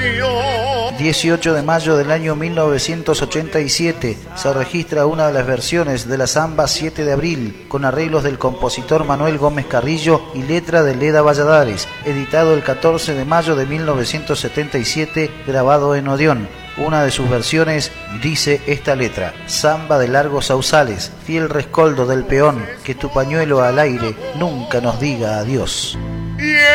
18 de mayo del año 1987 se registra una de las versiones de la samba 7 de abril, con arreglos del compositor Manuel Gómez Carrillo y letra de Leda Valladares, editado el 14 de mayo de 1977, grabado en Odeón. Una de sus versiones dice esta letra: samba de largos sausales, fiel rescoldo del peón, que tu pañuelo al aire nunca nos diga adiós.